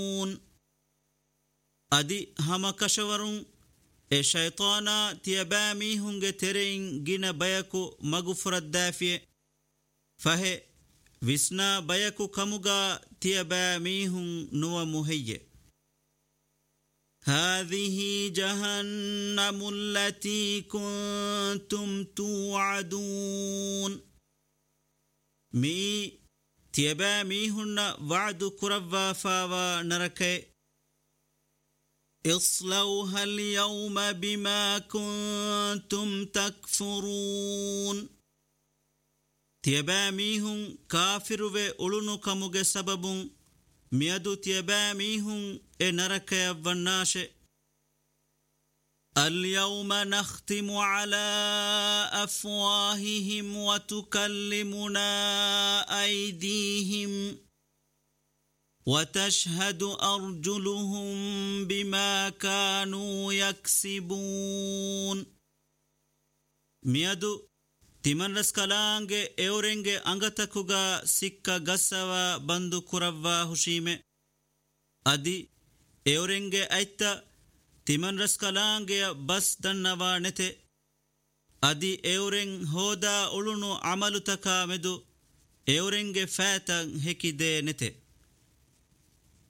adi hama kashawarun e shaytana tiyabami hunge terein gina bayaku magufrat dafiye fahe visna bayaku kamuga tiyabami hun nuwa muhayye هذه جهنم التي كنتم توعدون مي تيبامي هن وعد كرفا فاوا نركي اصلوها اليوم بما كنتم تكفرون تيبامي هن كافر و أولونو كموغ سبب ميادو تيبامي هن نركي والناش اليوم نختم على أفواههم وتكلمنا أيديهم وتشهد أرجلهم بما كانوا يكسبون ميادو تمن رسكالانge اورنge angatakuga sikka gassawa bandu kuravva hushime adi eorenge aitta timan raskalange bas dannawa nete adi eoren hoda ulunu amalutaka medu eorenge fatan hekide nete